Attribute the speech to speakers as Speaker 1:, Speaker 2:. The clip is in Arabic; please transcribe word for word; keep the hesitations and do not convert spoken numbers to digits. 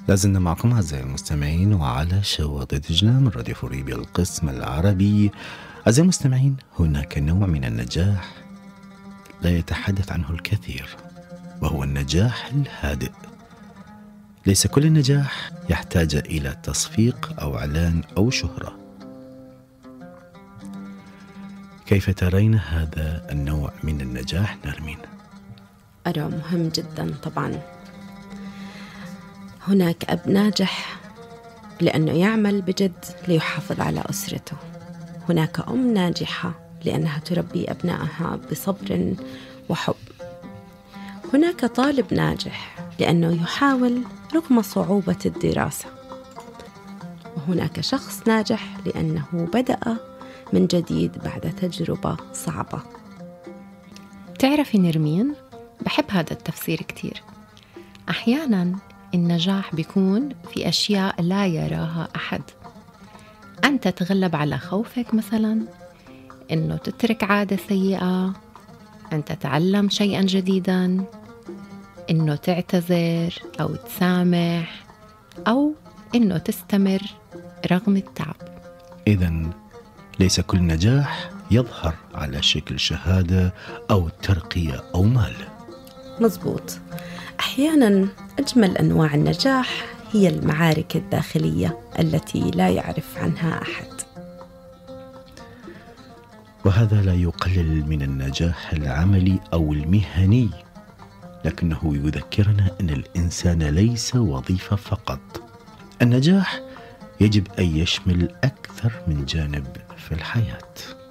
Speaker 1: لازلنا معكم أعزائي المستمعين وعلى شواطئ دجلة من راديو فوريبي القسم العربي. أعزائي المستمعين، هناك نوع من النجاح لا يتحدث عنه الكثير، وهو النجاح الهادئ. ليس كل النجاح يحتاج إلى تصفيق أو إعلان أو شهرة. كيف ترين هذا النوع من النجاح نرمين؟
Speaker 2: أرى مهم جدا طبعا. هناك أب ناجح لأنه يعمل بجد ليحافظ على أسرته. هناك أم ناجحة لأنها تربي أبنائها بصبر وحب. هناك طالب ناجح لأنه يحاول رغم صعوبة الدراسة. وهناك شخص ناجح لأنه بدأ من جديد بعد تجربة صعبة.
Speaker 3: تعرفي نرمين، بحب هذا التفسير كتير. أحياناً النجاح بيكون في أشياء لا يراها أحد. أن تتغلب على خوفك مثلاً، أنه تترك عادة سيئة، أن تتعلم شيئاً جديداً، أنه تعتذر أو تسامح، أو أنه تستمر رغم التعب.
Speaker 1: إذن ليس كل نجاح يظهر على شكل شهادة أو ترقية أو مال.
Speaker 2: مزبوط. أحياناً أجمل أنواع النجاح هي المعارك الداخلية التي لا يعرف عنها أحد.
Speaker 1: وهذا لا يقلل من النجاح العملي أو المهني، لكنه يذكرنا أن الإنسان ليس وظيفة فقط. النجاح يجب أن يشمل أكثر من جانب في الحياة.